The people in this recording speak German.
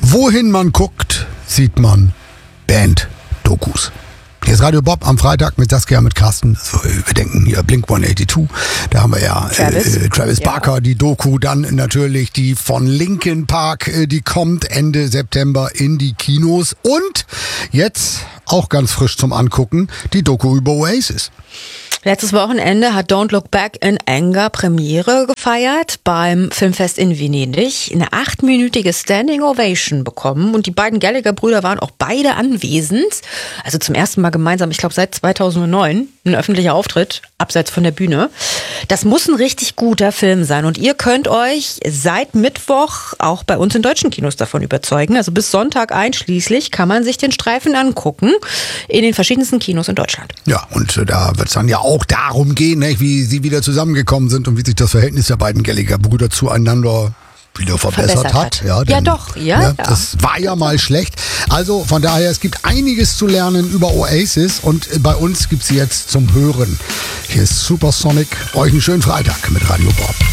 Wohin man guckt, sieht man Band-Dokus. Hier ist Radio Bob am Freitag mit Saskia, mit Carsten. Also, wir denken hier Blink-182. Da haben wir ja Travis Barker, die Doku. Dann natürlich die von Linkin Park. Die kommt Ende September in die Kinos. Und jetzt auch ganz frisch zum Angucken, die Doku über Oasis. Letztes Wochenende hat Don't Look Back in Anger Premiere gefeiert beim Filmfest in Venedig. Eine 8-minütige Standing Ovation bekommen und die beiden Gallagher-Brüder waren auch beide anwesend. Also zum ersten Mal gemeinsam, ich glaube seit 2009, ein öffentlicher Auftritt, abseits von der Bühne. Das muss ein richtig guter Film sein und ihr könnt euch seit Mittwoch auch bei uns in deutschen Kinos davon überzeugen. Also bis Sonntag einschließlich kann man sich den Streifen angucken in den verschiedensten Kinos in Deutschland. Ja, und da wird es dann ja auch darum gehen, ne, wie sie wieder zusammengekommen sind und wie sich das Verhältnis der beiden Gallagher-Brüder zueinander wieder verbessert hat. Ja, denn, das war ja mal schlecht. Also von daher, es gibt einiges zu lernen über Oasis und bei uns gibt es jetzt zum Hören. Hier ist Supersonic. Euch einen schönen Freitag mit Radio Bob.